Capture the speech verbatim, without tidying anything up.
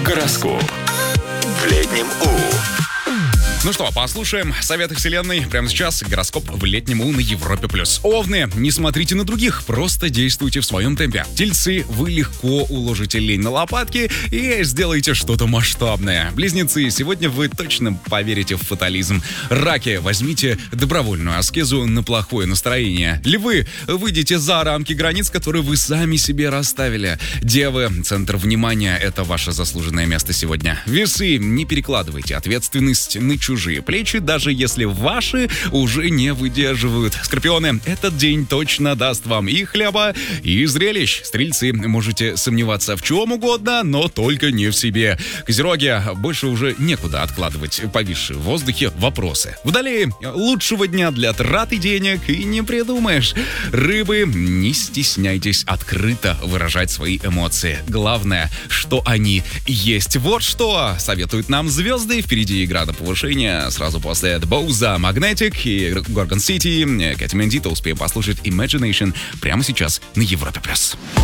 Гороскоп. В летнем У. Ну что, послушаем советы вселенной прямо сейчас. Гороскоп в летнем У на Европе плюс. Овны, не смотрите на других, просто действуйте в своем темпе. Тельцы, вы легко уложите лень на лопатки и сделаете что-то масштабное. Близнецы, сегодня вы точно поверите в фатализм. Раки, возьмите добровольную аскезу на плохое настроение. Львы, выйдите за рамки границ, которые вы сами себе расставили. Девы, центр внимания — это ваше заслуженное место сегодня. Весы, не перекладывайте ответственность на чужие плечи, даже если ваши уже не выдерживают. Скорпионы, этот день точно даст вам и хлеба, и зрелищ. Стрельцы, можете сомневаться в чем угодно, но только не в себе. Козероги, больше уже некуда откладывать повисшие в воздухе вопросы. Водолеи, лучшего дня для траты денег и не придумаешь. Рыбы, не стесняйтесь открыто выражать свои эмоции. Главное, что они есть. Вот что советуют нам звезды. Впереди игра на повышение. Сразу после Боуза, Magnetic и Gorgon City. Кэти Мендито успеем послушать Imagination прямо сейчас на Европе+.